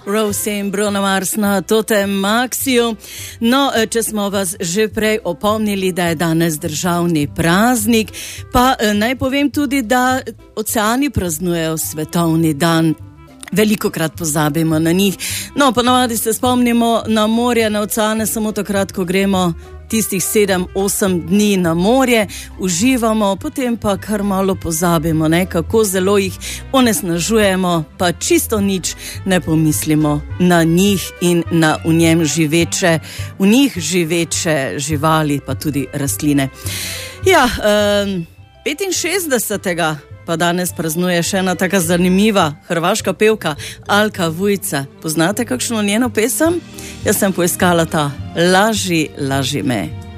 Rose in Bruno Mars na Totem Maxiju. No, če smo vas že prej opomnili, da je danes državni praznik, pa naj povem tudi, da oceani praznujejo svetovni dan. Velikokrat pozabimo na njih. No, ponavadi se spomnimo na morje, na oceane samo takrat, ko gremo tistih 7-8 dni na morje, uživamo, potem pa kar malo pozabimo, kako zelo jih onesnažujemo, pa čisto nič ne pomislimo na njih in na v njih živeče živali, pa tudi rastline. Ja, 65. pa danes praznuje še ena taka zanimiva hrvaška pevka, Alka Vujica. Poznate kakšno njeno pesem? Jaz sem poiskala ta Laži, laži me.